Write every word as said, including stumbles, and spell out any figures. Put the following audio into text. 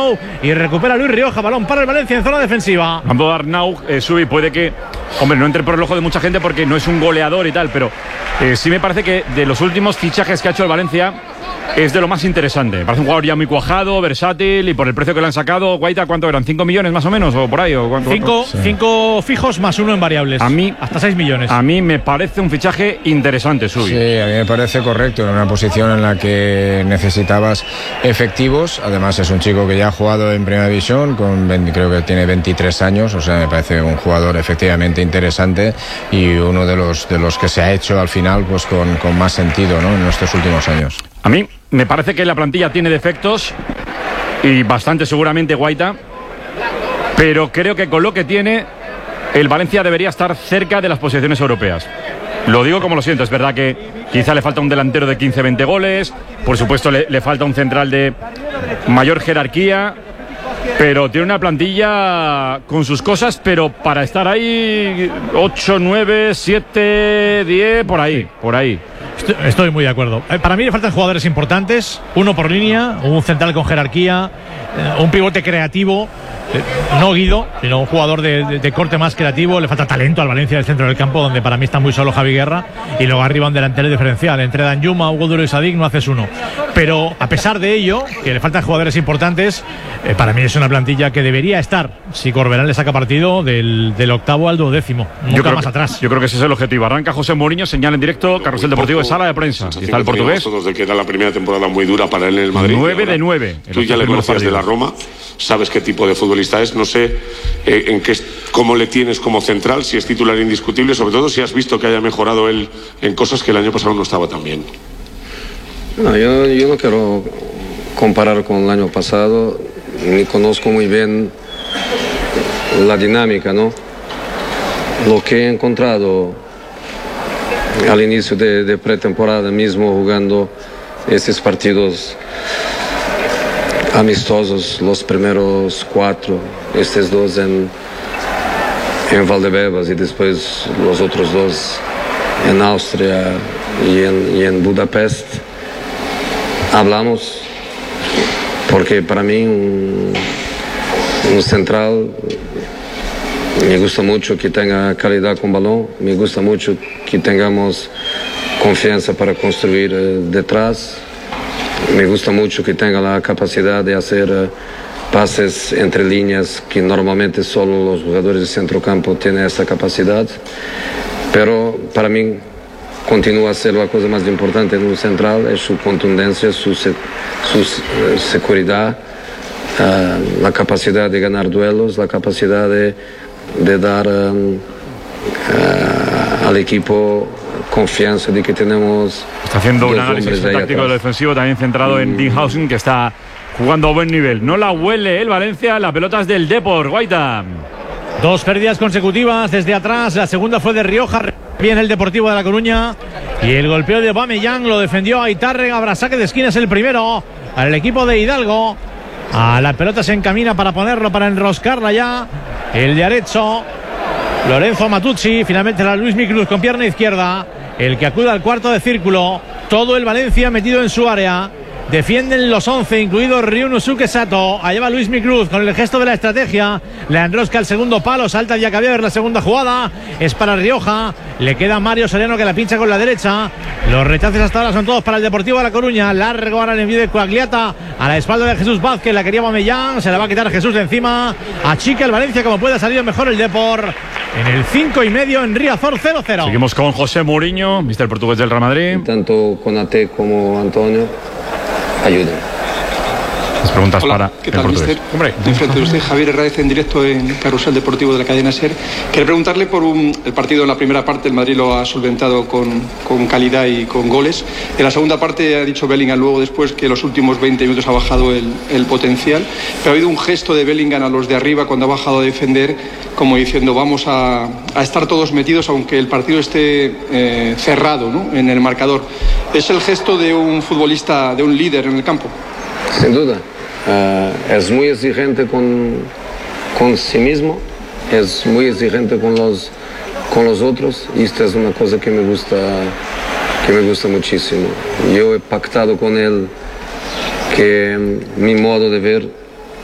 Arnau y recupera Luis Rioja, balón para el Valencia en zona defensiva. Hablando de Arnau, eh, Subi, puede que, hombre, no entre por el ojo de mucha gente porque no es un goleador y tal, pero eh, sí me parece que de los últimos fichajes que ha hecho el Valencia es de lo más interesante. Me parece un jugador ya muy cuajado, versátil, y por el precio que le han sacado, Guaita, ¿cuánto eran? ¿cinco millones más o menos? ¿O por ahí? ¿O cuánto? Cinco, Sí. cinco fijos más uno en variables. A mí, hasta seis millones. A mí me parece un fichaje interesante, Subi. Sí, a mí me parece correcto, en una posición en la que necesitabas efectivos. Además es un chico que ya ha jugado en Primera División, con veinte, creo que tiene veintitrés años, o sea, me parece un jugador efectivamente interesante y uno de los, de los que se ha hecho al final pues con, con más sentido, ¿no?, en estos últimos años. A mí me parece que la plantilla tiene defectos y bastante seguramente, Guaita, pero creo que con lo que tiene el Valencia debería estar cerca de las posiciones europeas. Lo digo como lo siento, es verdad que quizá le falta un delantero de quince veinte goles, por supuesto le, le falta un central de mayor jerarquía, pero tiene una plantilla con sus cosas, pero para estar ahí ocho, nueve, siete, diez, por ahí, por ahí. Estoy, estoy muy de acuerdo. Eh, para mí le faltan jugadores importantes, uno por línea, un central con jerarquía, eh, un pivote creativo, eh, no Guido, sino un jugador de, de, de corte más creativo. Le falta talento al Valencia del centro del campo, donde para mí está muy solo Javi Guerra, y luego arriba un delantero diferencial. Entre Danjuma, Hugo Duro y Sadik no haces uno. Pero a pesar de ello, que le faltan jugadores importantes, eh, para mí es una plantilla que debería estar, si Corberán le saca partido, del, del octavo al duodécimo, nunca más que, atrás. Yo creo que ese es el objetivo. Arranca José Mourinho, señal en directo, Carrusel Deportivo de Sala de Prensa. Y está el portugués. Nosotros de que era la primera temporada muy dura para él en el Madrid. nueve de nueve. Tú ya le conocías de la Roma, sabes qué tipo de futbolista es. No sé eh, en qué, cómo le tienes como central, si es titular indiscutible, sobre todo si has visto que haya mejorado él en cosas que el año pasado no estaba tan bien. No, yo, yo no quiero comparar con el año pasado, ni conozco muy bien la dinámica, ¿no? Lo que he encontrado al inicio de, de pretemporada mismo, jugando estos partidos amistosos, los primeros cuatro, estos dos en, en Valdebebas y después los otros dos en Austria y en, y en Budapest. Hablamos porque para mí un, un central me gusta mucho que tenga calidad con balón, me gusta mucho que tengamos confianza para construir eh, detrás, me gusta mucho que tenga la capacidad de hacer eh, pases entre líneas, que normalmente solo los jugadores de centrocampo tienen esa capacidad, pero para mí continúa a ser la cosa más importante en un central, es su contundencia, su, se, su uh, seguridad, uh, la capacidad de ganar duelos, la capacidad de, de dar um, uh, al equipo confianza de que tenemos. Está haciendo un análisis táctico de lo defensivo, también centrado mm. en Dinhausen, que está jugando a buen nivel. No la huele el Valencia, la pelota es del Depor, Guaita. Dos pérdidas consecutivas desde atrás, la segunda fue de Rioja. Bien el Deportivo de La Coruña, y el golpeo de Aubameyang lo defendió Aitárrega. Habrá saque de esquina, es el primero al equipo de Hidalgo. A la pelota se encamina para ponerlo, para enroscarla ya el de Arezzo, Lorenzo Matucci. Finalmente la Luis Micruz con pierna izquierda, el que acude al cuarto de círculo. Todo el Valencia metido en su área. Defienden los once, incluido Ryunosuke Sato. Allá va Luis Micruz con el gesto de la estrategia. Le enrosca el segundo palo, salta Diacabiever. La segunda jugada es para Rioja. Le queda Mario Sereno, que la pincha con la derecha. Los rechaces hasta ahora son todos para el Deportivo de La Coruña. Largo ahora el envío de Coagliata a la espalda de Jesús Vázquez. La quería Aubameyang, se la va a quitar Jesús de encima. Achica el Valencia como puede, salir mejor el Depor. En el cinco y medio en Riazor, cero cero. Seguimos con José Mourinho, mister portugués del Real Madrid. Tanto Konaté como Antonio ayuden. Las preguntas. Hola, para ¿qué el tal, portugués. mister? Hombre, frente a usted, Javier Herráez, en directo en Carrusel Deportivo de la cadena SER. Quería preguntarle por un, el partido en la primera parte. El Madrid lo ha solventado con, con calidad y con goles. En la segunda parte ha dicho Bellingham luego después que los últimos veinte minutos ha bajado el, el potencial. Pero ha habido un gesto de Bellingham a los de arriba cuando ha bajado a defender, como diciendo vamos a, a estar todos metidos aunque el partido esté eh, cerrado, ¿no?, en el marcador. ¿Es el gesto de un futbolista, de un líder en el campo? Sin duda. Uh, es muy exigente con, con sí mismo, es muy exigente con los, con los otros, y esto es una cosa que me gusta, que me gusta muchísimo. Yo he pactado con él que mi modo de ver